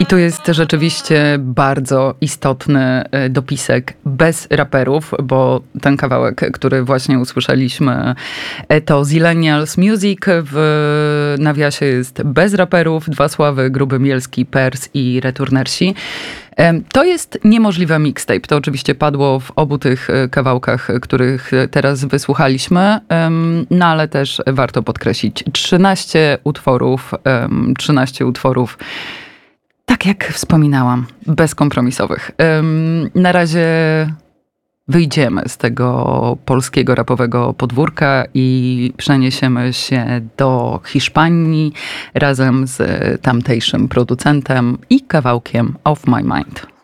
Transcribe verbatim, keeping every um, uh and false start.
I to jest rzeczywiście bardzo istotny dopisek bez raperów, bo ten kawałek, który właśnie usłyszeliśmy, to Zillennials Music. W nawiasie jest bez raperów, dwa sławy, Gruby Mielski, Pers i Returnersi. To jest niemożliwe mixtape. To oczywiście padło w obu tych kawałkach, których teraz wysłuchaliśmy, no ale też warto podkreślić trzynaście utworów, trzynaście utworów, tak jak wspominałam, bezkompromisowych. Na razie wyjdziemy z tego polskiego rapowego podwórka i przeniesiemy się do Hiszpanii razem z tamtejszym producentem i kawałkiem Off My Mind.